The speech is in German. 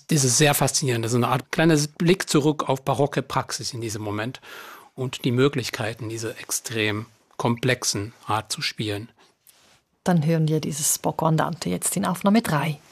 Das ist sehr faszinierend. Das ist eine Art kleiner Blick zurück auf barocke Praxis in diesem Moment und die Möglichkeiten, diese extrem komplexen Art zu spielen. Dann hören wir dieses Bocco Andante jetzt in Aufnahme 3.